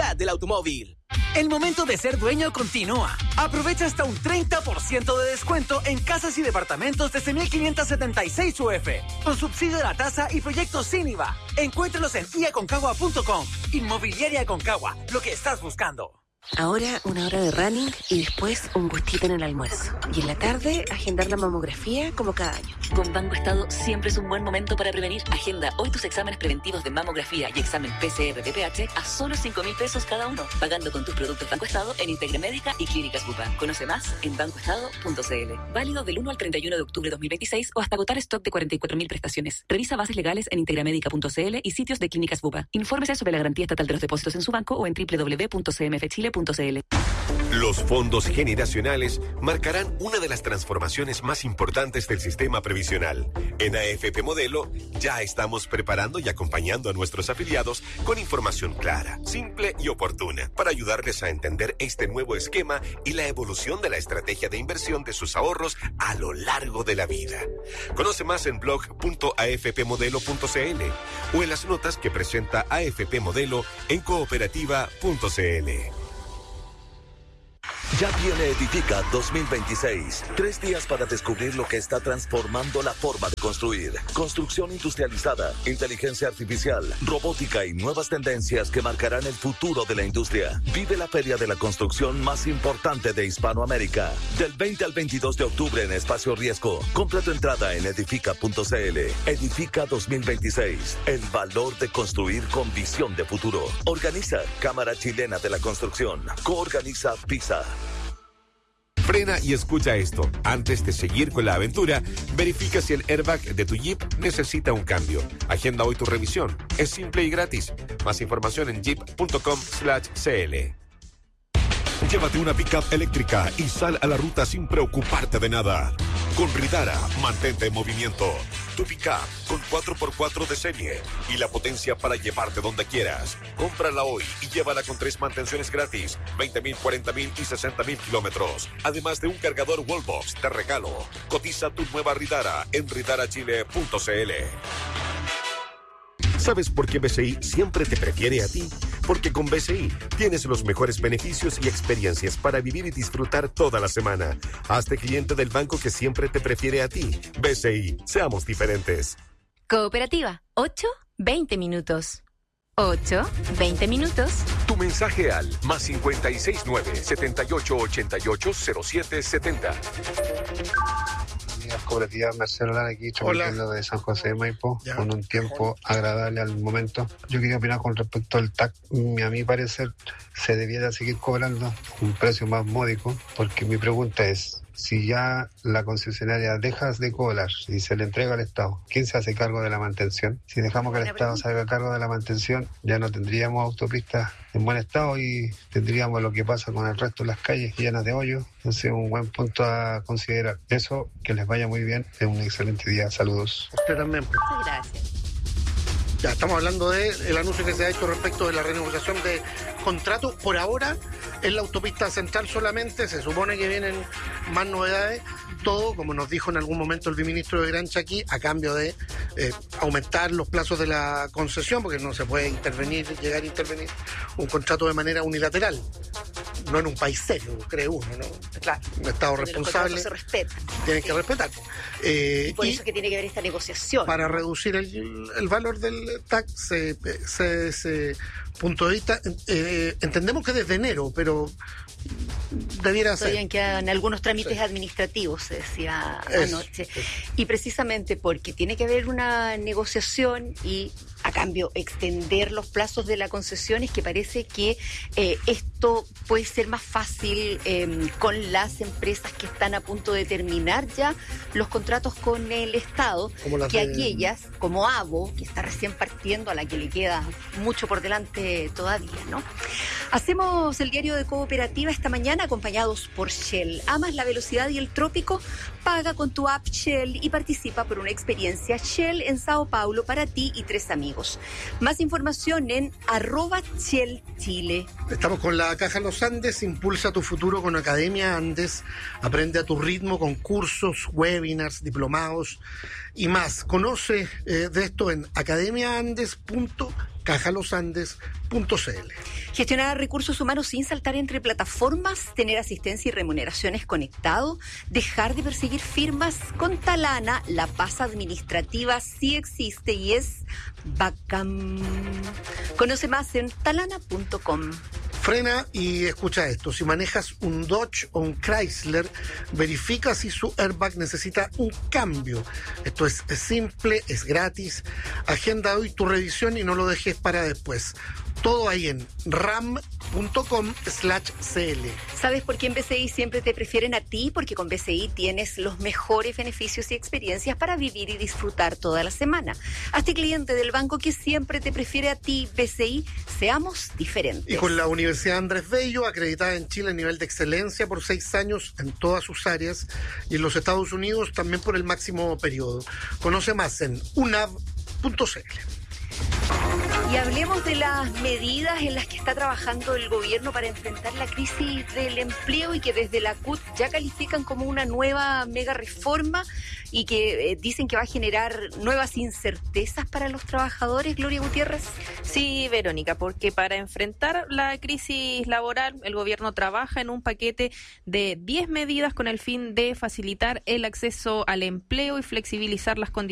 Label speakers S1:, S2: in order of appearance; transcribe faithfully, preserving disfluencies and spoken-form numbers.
S1: calidad del automóvil.
S2: El momento de ser dueño continúa. Aprovecha hasta un treinta por ciento de descuento en casas y departamentos desde mil quinientos setenta y seis U F, con subsidio de la tasa y proyectos sin I V A. Encuéntralos en i aconcagua punto com. Inmobiliaria Aconcagua, lo que estás buscando.
S3: Ahora una hora de running y después un gustito en el almuerzo. Y en la tarde, agendar la mamografía como cada año.
S4: Con Banco Estado siempre es un buen momento para prevenir. Agenda hoy tus exámenes preventivos de mamografía y examen P C R P P H a solo cinco mil pesos cada uno, pagando con tus productos Banco Estado en Integremédica y Clínicas Bupa. Conoce más en banco estado punto c l. Válido del uno al treinta y uno de octubre de dos mil veintiséis o hasta agotar stock de cuarenta y cuatro mil prestaciones. Revisa bases legales en integramedica punto c l y sitios de Clínicas Bupa. Infórmese sobre la garantía estatal de los depósitos en su banco o en doble u doble u doble u punto c m f chile punto c l.
S5: Los fondos generacionales marcarán una de las transformaciones más importantes del sistema previsional. En A F P Modelo ya estamos preparando y acompañando a nuestros afiliados con información clara, simple y oportuna para ayudarles a entender este nuevo esquema y la evolución de la estrategia de inversión de sus ahorros a lo largo de la vida. Conoce más en blog punto a f p modelo punto c l o en las notas que presenta A F P Modelo en cooperativa punto c l.
S6: Ya viene Edifica dos mil veintiséis. Tres días para descubrir lo que está transformando la forma de construir. Construcción industrializada, inteligencia artificial, robótica y nuevas tendencias que marcarán el futuro de la industria. Vive la feria de la construcción más importante de Hispanoamérica. Del veinte al veintidós de octubre en Espacio Riesgo. Compra tu entrada en edifica punto c l. Edifica dos mil veintiséis. El valor de construir con visión de futuro. Organiza Cámara Chilena de la Construcción. Coorganiza PISA.
S5: Frena y escucha esto. Antes de seguir con la aventura, verifica si el airbag de tu Jeep necesita un cambio. Agenda hoy tu revisión. Es simple y gratis. Más información en jeep punto com slash c l.
S7: Llévate una pickup eléctrica y sal a la ruta sin preocuparte de nada. Con Ridara, mantente en movimiento. Tu pickup con cuatro por cuatro de serie y la potencia para llevarte donde quieras. Cómprala hoy y llévala con tres mantenciones gratis, veinte mil, cuarenta mil y sesenta mil kilómetros. Además de un cargador Wallbox de regalo. Cotiza tu nueva Ridara en ridara chile punto c l. ¿Sabes por qué B C I siempre te prefiere a ti? Porque con B C I tienes los mejores beneficios y experiencias para vivir y disfrutar toda la semana. Hazte cliente del banco que siempre te prefiere a ti. B C I, seamos diferentes.
S8: Cooperativa, ocho, veinte minutos. ocho, veinte minutos.
S5: Tu mensaje al más cincuenta y seis nueve, setenta y ocho ochenta y ocho cero siete setenta.
S9: Cooperativa Marcelo Lara aquí, transmitiendo de San José de Maipo, ya, con un tiempo agradable al momento. Yo quería opinar con respecto al T A C. A mi parecer se debiera seguir cobrando un precio más módico, porque mi pregunta es, si ya la concesionaria deja de cobrar y se le entrega al Estado, ¿quién se hace cargo de la mantención? Si dejamos que el Estado se haga cargo de la mantención, ya no tendríamos autopistas en buen estado y tendríamos lo que pasa con el resto de las calles llenas de hoyos. Entonces, un buen punto a considerar. Eso, que les vaya muy bien. Es un excelente día. Saludos.
S10: Usted también.
S8: Muchas gracias.
S10: Ya estamos hablando del anuncio que se ha hecho respecto de la renegociación de contrato. Por ahora, en la autopista central solamente, se supone que vienen más novedades. Todo, como nos dijo en algún momento el viceministro de Grancha aquí, a cambio de eh, aumentar los plazos de la concesión, porque no se puede intervenir, llegar a intervenir un contrato de manera unilateral. No en un país serio, cree uno, ¿no?
S8: Claro.
S10: Un Estado responsable.
S8: Se respeta.
S10: Tienen que respetar. Eh,
S8: y por
S10: y
S8: eso que tiene que haber esta negociación.
S10: Para reducir el, el valor del T A C, se, ese punto de vista, eh, entendemos que desde enero, pero debiera ser.
S8: Todavía quedan algunos trámites sí. administrativos, se decía eso, anoche. Eso. Y precisamente porque tiene que haber una negociación y a cambio extender los plazos de la concesión, es que parece que eh, esto puede ser más fácil eh, con las empresas que están a punto de terminar ya los contratos con el Estado, que de... aquellas como AVO, que está recién partiendo, a la que le queda mucho por delante todavía, ¿no? Hacemos el diario de Cooperativa esta mañana acompañados por Shell. ¿Amas la velocidad y el trópico? Paga con tu app Shell y participa por una experiencia Shell en Sao Paulo para ti y tres amigos. Más información en arroba Shell Chile.
S10: Estamos con la Caja Los Andes. Impulsa tu futuro con Academia Andes. Aprende a tu ritmo con cursos, webinars, diplomados y más. Conoce eh, de esto en academia andes punto cajalosandes punto c l.
S8: Gestionar recursos humanos sin saltar entre plataformas, tener asistencia y remuneraciones conectado, dejar de perseguir firmas. Con Talana, la paz administrativa sí existe y es bacán. Conoce más en talana punto com.
S10: Frena y escucha esto. Si manejas un Dodge o un Chrysler, verifica si su airbag necesita un cambio. Esto es, es simple, es gratis. Agenda hoy tu revisión y no lo dejes para después. Todo ahí en ram punto com slash c l.
S8: ¿Sabes por qué en B C I siempre te prefieren a ti? Porque con B C I tienes los mejores beneficios y experiencias para vivir y disfrutar toda la semana. Hazte cliente del banco que siempre te prefiere a ti. B C I, seamos diferentes.
S10: Y con la Universidad Andrés Bello, acreditada en Chile a nivel de excelencia por seis años en todas sus áreas, y en los Estados Unidos también por el máximo periodo. Conoce más en u n a v punto c l.
S8: Y hablemos de las medidas en las que está trabajando el gobierno para enfrentar la crisis del empleo y que desde la C U T ya califican como una nueva mega reforma y que eh, dicen que va a generar nuevas incertezas para los trabajadores. Gloria Gutiérrez.
S1: Sí, Verónica, porque para enfrentar la crisis laboral el gobierno trabaja en un paquete de diez medidas con el fin de facilitar el acceso al empleo y flexibilizar las condiciones